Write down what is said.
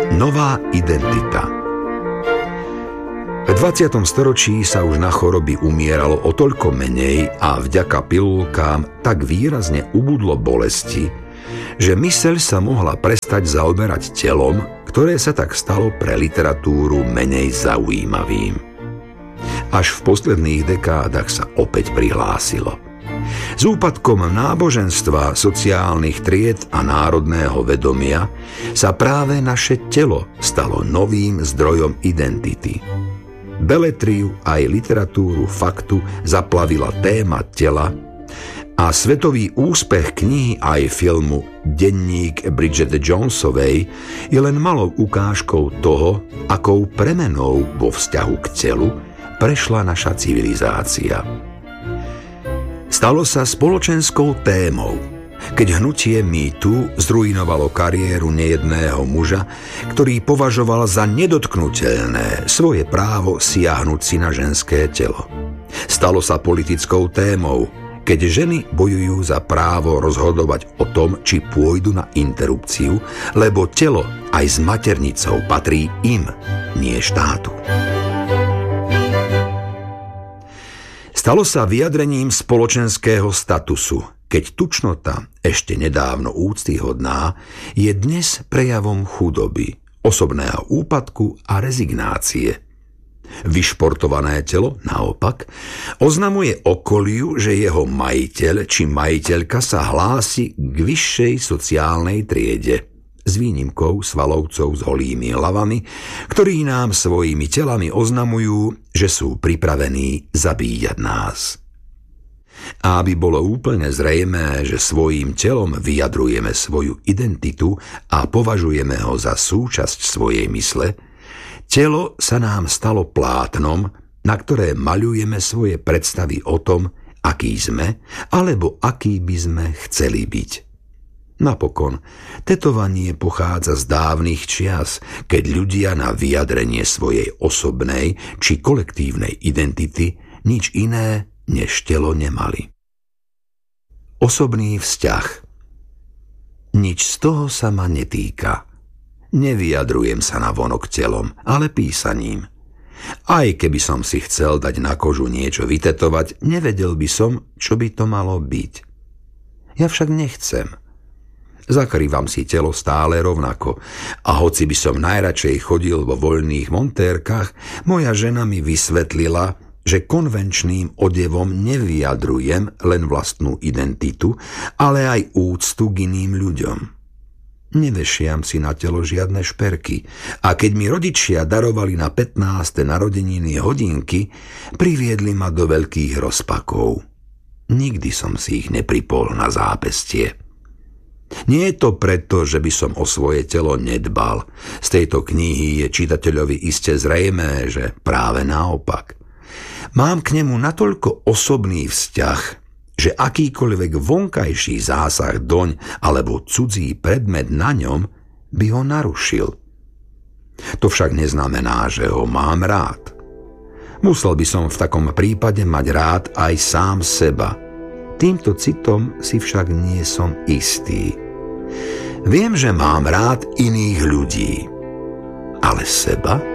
Nová identita. V 20. storočí sa už na choroby umieralo o toľko menej a vďaka pilulkám tak výrazne ubudlo bolesti, že myseľ sa mohla prestať zaoberať telom, ktoré sa tak stalo pre literatúru menej zaujímavým. Až v posledných dekádach sa opäť prihlásilo. S úpadkom náboženstva, sociálnych tried a národného vedomia sa práve naše telo stalo novým zdrojom identity. Beletriu aj literatúru faktu zaplavila téma tela a svetový úspech knihy aj filmu Denník Bridget Jonesovej je len malou ukážkou toho, akou premenou vo vzťahu k telu prešla naša civilizácia. Stalo sa spoločenskou témou, keď hnutie Me Too zrujnovalo kariéru nejedného muža, ktorý považoval za nedotknuteľné svoje právo siahnuť si na ženské telo. Stalo sa politickou témou, keď ženy bojujú za právo rozhodovať o tom, či pôjdu na interrupciu, lebo telo aj s maternicou patrí im, nie štátu. Stalo sa vyjadrením spoločenského statusu, keď tučnota, ešte nedávno úctyhodná, je dnes prejavom chudoby, osobného úpadku a rezignácie. Vyšportované telo, naopak, oznamuje okoliu, že jeho majiteľ či majiteľka sa hlási k vyššej sociálnej triede, s výnimkou svalovcov s holými hlavami, ktorí nám svojimi telami oznamujú, že sú pripravení zabíjať nás. A aby bolo úplne zrejmé, že svojím telom vyjadrujeme svoju identitu a považujeme ho za súčasť svojej mysle, telo sa nám stalo plátnom, na ktoré maľujeme svoje predstavy o tom, aký sme, alebo aký by sme chceli byť. Napokon, tetovanie pochádza z dávnych čias, keď ľudia na vyjadrenie svojej osobnej či kolektívnej identity nič iné než telo nemali. Osobný vzťah. Nič z toho sa ma netýka. Nevyjadrujem sa navonok telom, ale písaním. Aj keby som si chcel dať na kožu niečo vytetovať, nevedel by som, čo by to malo byť. Ja však nechcem. Zakrývam si telo stále rovnako a hoci by som najradšej chodil vo voľných montérkach, moja žena mi vysvetlila, že konvenčným odevom nevyjadrujem len vlastnú identitu, ale aj úctu k iným ľuďom. Nevešiam si na telo žiadne šperky a keď mi rodičia darovali na 15. narodeniny hodinky, priviedli ma do veľkých rozpakov. Nikdy som si ich nepripol na zápestie. Nie je to preto, že by som o svoje telo nedbal. Z tejto knihy je čitateľovi iste zrejmé, že práve naopak. Mám k nemu natoľko osobný vzťah, že akýkoľvek vonkajší zásah doň alebo cudzí predmet na ňom by ho narušil. To však neznamená, že ho mám rád. Musel by som v takom prípade mať rád aj sám seba. Týmto citom si však nie som istý. Viem, že mám rád iných ľudí, ale seba?